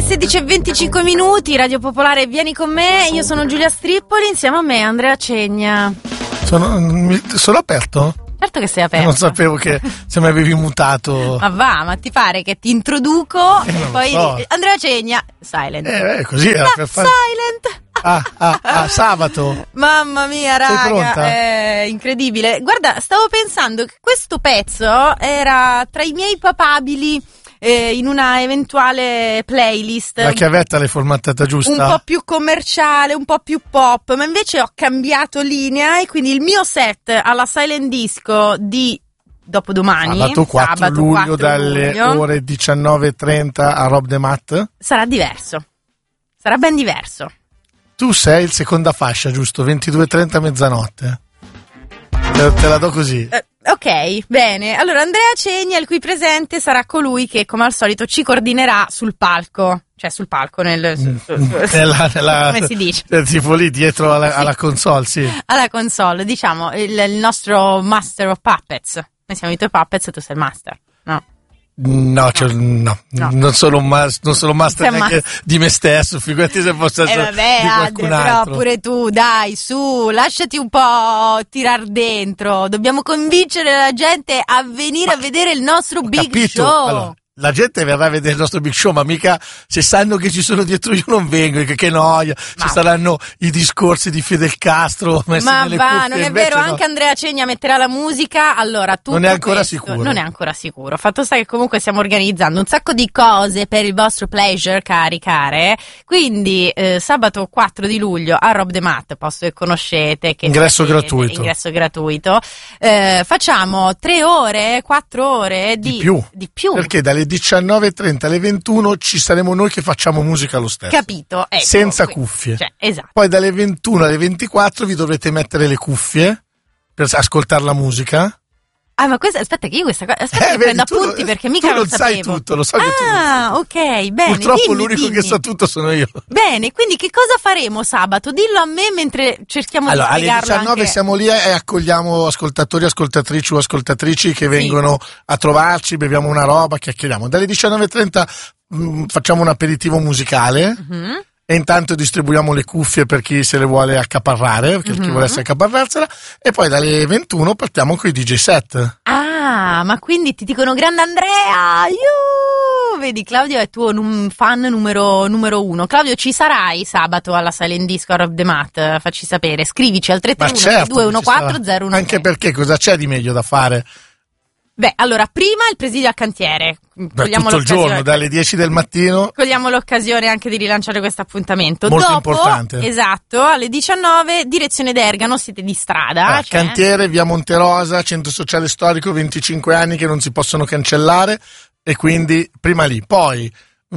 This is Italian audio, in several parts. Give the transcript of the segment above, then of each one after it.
16:25, Radio Popolare, vieni con me. Io sono Giulia Strippoli, insieme a me Andrea Cegna. Sono aperto? Certo che sei aperto. Non sapevo che se mi avevi mutato. Ma ti pare che ti introduco e poi so. Andrea Cegna, silent. Così era per fare. Silent. Sabato. Mamma mia, raga, sei pronta? È incredibile. Guarda, stavo pensando che questo pezzo era tra i miei papabili in una eventuale playlist. La chiavetta l'hai formattata giusta? Un po' più commerciale, un po' più pop, ma invece ho cambiato linea e quindi il mio set alla Silent Disco di dopodomani, sabato 4 luglio dalle ore 19:30 a Rob the Mat sarà diverso. Sarà ben diverso. Tu sei il seconda fascia, giusto? 22:30 mezzanotte. Te la do così. Ok, bene. Allora Andrea Cegna, il cui presente sarà colui che come al solito ci coordinerà sul palco. Cioè sul palco, come si dice? Tipo lì dietro alla console, sì. Alla console, diciamo, il nostro Master of Puppets. Noi siamo i tuoi puppets e tu sei il master, no? No. Non sono un master neanche di me stesso, figurati se fosse di qualcun altro. Però pure tu, dai, su, lasciati un po' tirar dentro. Dobbiamo convincere la gente a venire a vedere il nostro big show. Allora, la gente verrà a vedere il nostro big show, ma mica se sanno che ci sono dietro io non vengo, che noia. Ci saranno i discorsi di Fidel Castro messi nelle cuffie. Non è vero, anche Andrea Cegna metterà la musica. Allora, non è ancora sicuro. Non è ancora sicuro. Fatto sta che comunque stiamo organizzando un sacco di cose per il vostro pleasure, cari care. Quindi sabato 4 di luglio a Rob the Mat, posto che conoscete, che ingresso gratuito. Facciamo 3 ore, 4 ore di più. Perché dalle 19:30 alle 21 ci saremo noi che facciamo musica lo stesso. Capito? Ecco, senza cuffie. Cioè, esatto. Poi dalle 21 alle 24 vi dovrete mettere le cuffie per ascoltare la musica. Ah, ma aspetta che io questa cosa, che prendo appunti perché mica lo sapevo. Tu sai tutto, lo so che tu lo sai. Ok, bene. Purtroppo l'unico che sa tutto sono io. Bene, quindi che cosa faremo sabato? Dillo a me mentre cerchiamo di spiegarlo. Alle 19 anche. Siamo lì e accogliamo ascoltatori, ascoltatrici o ascoltatrici che vengono a trovarci, beviamo una roba, chiacchieriamo. Dalle 19:30 facciamo un aperitivo musicale. Mm-hmm. E intanto distribuiamo le cuffie per chi se le vuole accaparrare, per chi volesse accaparrarsela, e poi dalle 21 partiamo con i DJ set. Ah, ma quindi ti dicono grande Andrea, vedi, Claudio è tuo fan numero 1. Claudio, ci sarai sabato alla Silent Disco a Rob the Mat? Facci sapere, scrivici al 331-214-016. Anche perché cosa c'è di meglio da fare? Beh, allora, prima il presidio al cantiere. Tutto il giorno, dalle 10 del mattino. Cogliamo l'occasione anche di rilanciare questo appuntamento. Molto importante. Esatto, alle 19, direzione d'Ergano, siete di strada. Cantiere, via Monterosa, centro sociale storico, 25 anni che non si possono cancellare, e quindi prima lì. Poi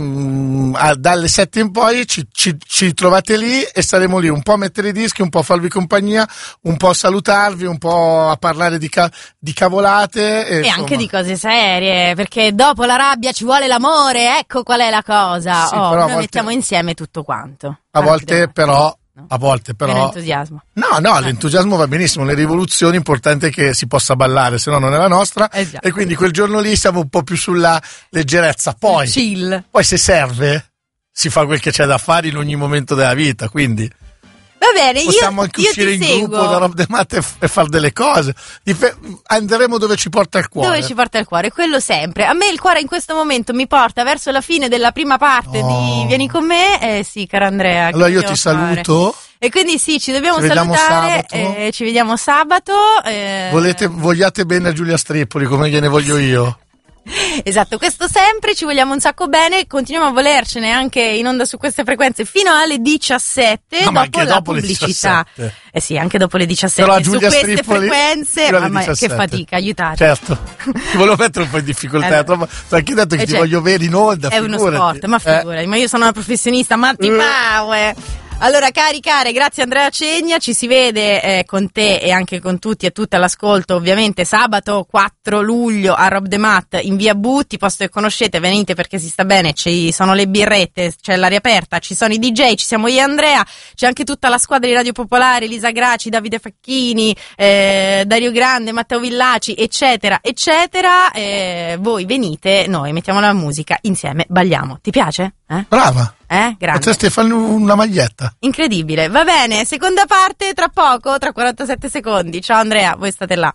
dalle 7 in poi ci trovate lì e staremo lì un po' a mettere i dischi, un po' a farvi compagnia, un po' a salutarvi, un po' a parlare di cavolate e anche di cose serie, perché dopo la rabbia ci vuole l'amore, ecco qual è la cosa. Sì, noi mettiamo insieme tutto quanto. A volte però l'entusiasmo. No, l'entusiasmo va benissimo, le rivoluzioni è importante che si possa ballare, se no non è la nostra, e quindi quel giorno lì siamo un po' più sulla leggerezza, poi chill. Poi se serve si fa quel che c'è da fare in ogni momento della vita, quindi va bene, possiamo anche uscire in gruppo da Rob the Mat e fare delle cose. Andremo dove ci porta il cuore. Dove ci porta il cuore, quello sempre. A me il cuore in questo momento mi porta verso la fine della prima parte di Vieni con me. Sì, caro Andrea. Allora io ti saluto. E quindi sì, ci dobbiamo salutare. Ci vediamo sabato. Vogliate bene a Giulia Strippoli come gliene voglio io. Esatto, questo sempre, ci vogliamo un sacco bene, continuiamo a volercene anche in onda su queste frequenze fino alle 17, dopo la pubblicità. Sì, anche dopo le 17. Però su Giulia queste Strippoli, frequenze, mamma che fatica, aiutate. Certo, ti volevo mettere un po' in difficoltà, perché detto che ti voglio vedere in onda, è uno sport, ma figurati, ma io sono una professionista, Matti Power. Allora, cari care, grazie Andrea Cegna, ci si vede con te e anche con tutti e tutte all'ascolto, ovviamente sabato 4 luglio a Rob the Mat in via Butti, posto che conoscete, venite perché si sta bene, ci sono le birrette, c'è l'aria aperta, ci sono i DJ, ci siamo io e Andrea, c'è anche tutta la squadra di Radio Popolare, Elisa Graci, Davide Facchini, Dario Grande, Matteo Villaci, eccetera, eccetera, voi venite, noi mettiamo la musica insieme, balliamo, ti piace? Brava. Grande. Potresti farne una maglietta. Incredibile. Va bene, seconda parte tra poco, tra 47 secondi. Ciao Andrea, voi state là.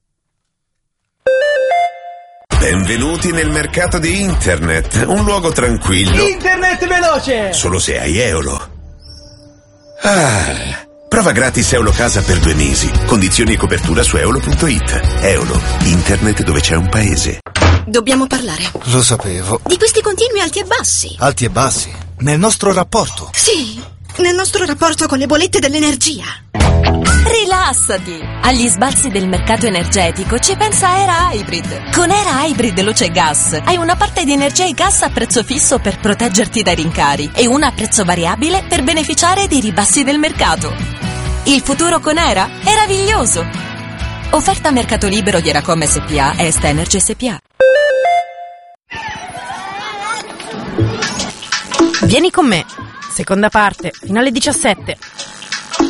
Benvenuti nel mercato di internet, un luogo tranquillo. Internet veloce! Solo se hai Eolo. Prova gratis Eolo Casa per 2 mesi. Condizioni e copertura su eolo.it. Eolo, internet dove c'è un paese. Dobbiamo parlare. Lo sapevo. Di questi continui alti e bassi. Alti e bassi? Nel nostro rapporto? Sì, nel nostro rapporto con le bollette dell'energia. Rilassati! Agli sbalzi del mercato energetico ci pensa Era Hybrid. Con Era Hybrid Luce e Gas hai una parte di energia e gas a prezzo fisso per proteggerti dai rincari e una a prezzo variabile per beneficiare dei ribassi del mercato. Il futuro con Era è meraviglioso! Offerta a mercato libero di Eracom SPA e Est Energy SPA. Vieni con me. Seconda parte, fino alle 17.